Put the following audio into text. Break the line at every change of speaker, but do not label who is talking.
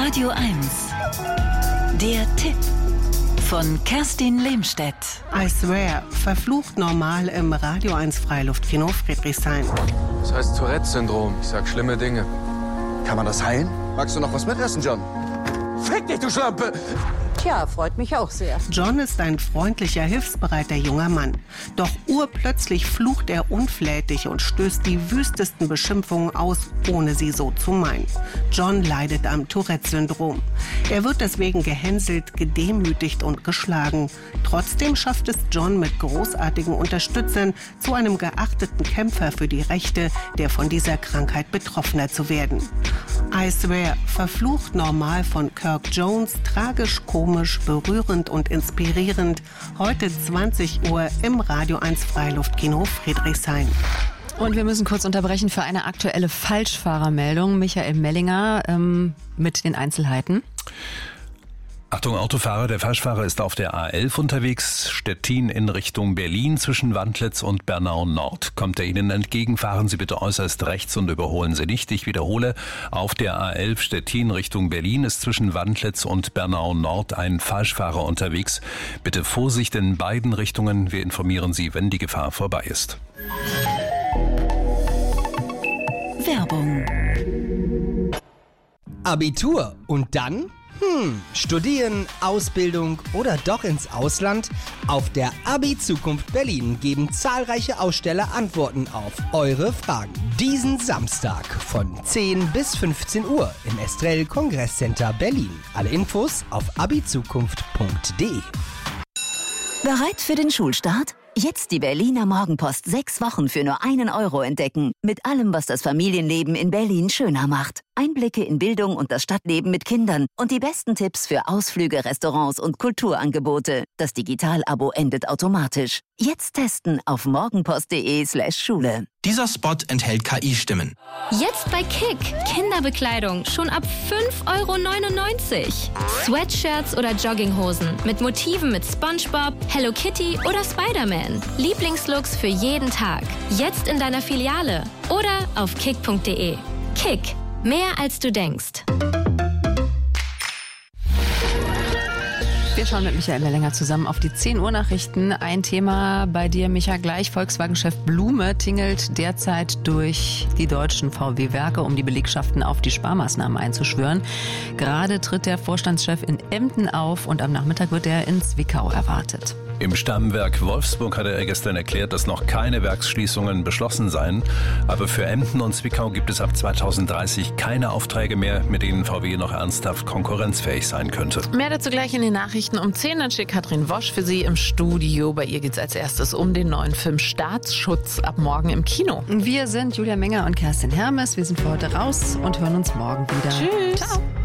Radio 1. Der Tipp von Kerstin Lehmstedt.
I swear, verflucht normal im Radio 1 Freiluftkino Friedrichshain.
Das heißt Tourette-Syndrom. Ich sag schlimme Dinge.
Kann man das heilen? Magst du noch was mitessen, John? Fick dich, du Schlampe!
Tja, freut mich auch sehr.
John ist ein freundlicher, hilfsbereiter junger Mann. Doch urplötzlich flucht er unflätig und stößt die wüstesten Beschimpfungen aus, ohne sie so zu meinen. John leidet am Tourette-Syndrom. Er wird deswegen gehänselt, gedemütigt und geschlagen. Trotzdem schafft es John mit großartigen Unterstützern zu einem geachteten Kämpfer für die Rechte der von dieser Krankheit Betroffener zu werden. I swear, verflucht normal von Kirk Jones, tragisch, komisch, berührend und inspirierend. Heute 20 Uhr im Radio 1 Freiluftkino Friedrichshain.
Und wir müssen kurz unterbrechen für eine aktuelle Falschfahrermeldung. Michael Mellinger mit den Einzelheiten.
Achtung, Autofahrer, der Falschfahrer ist auf der A11 unterwegs, Stettin in Richtung Berlin zwischen Wandlitz und Bernau Nord. Kommt er Ihnen entgegen, fahren Sie bitte äußerst rechts und überholen Sie nicht. Ich wiederhole, auf der A11 Stettin Richtung Berlin ist zwischen Wandlitz und Bernau Nord ein Falschfahrer unterwegs. Bitte Vorsicht in beiden Richtungen, wir informieren Sie, wenn die Gefahr vorbei ist.
Werbung.
Abitur und dann? Studieren, Ausbildung oder doch ins Ausland? Auf der Abi-Zukunft Berlin geben zahlreiche Aussteller Antworten auf eure Fragen. Diesen Samstag von 10 bis 15 Uhr im Estrell Kongresscenter Berlin. Alle Infos auf abizukunft.de.
Bereit für den Schulstart? Jetzt die Berliner Morgenpost 6 Wochen für nur 1 Euro entdecken. Mit allem, was das Familienleben in Berlin schöner macht. Einblicke in Bildung und das Stadtleben mit Kindern und die besten Tipps für Ausflüge, Restaurants und Kulturangebote. Das Digital-Abo endet automatisch. Jetzt testen auf morgenpost.de/Schule.
Dieser Spot enthält KI-Stimmen.
Jetzt bei Kick. Kinderbekleidung schon ab 5,99 €. Sweatshirts oder Jogginghosen mit Motiven mit SpongeBob, Hello Kitty oder Spider-Man. Lieblingslooks für jeden Tag. Jetzt in deiner Filiale oder auf kick.de. Kick. Mehr als du denkst.
Wir schauen mit Michael Mellinger zusammen auf die 10 Uhr Nachrichten. Ein Thema bei dir, Micha, gleich. Volkswagen-Chef Blume tingelt derzeit durch die deutschen VW-Werke, um die Belegschaften auf die Sparmaßnahmen einzuschwören. Gerade tritt der Vorstandschef in Emden auf und am Nachmittag wird er in Zwickau erwartet.
Im Stammwerk Wolfsburg hatte er gestern erklärt, dass noch keine Werksschließungen beschlossen seien. Aber für Emden und Zwickau gibt es ab 2030 keine Aufträge mehr, mit denen VW noch ernsthaft konkurrenzfähig sein könnte.
Mehr dazu gleich in den Nachrichten um 10. Dann steht Katrin Wosch für Sie im Studio. Bei ihr geht es als erstes um den neuen Film Staatsschutz, ab morgen im Kino.
Wir sind Julia Menger und Kerstin Hermes. Wir sind für heute raus und hören uns morgen wieder.
Tschüss.
Ciao.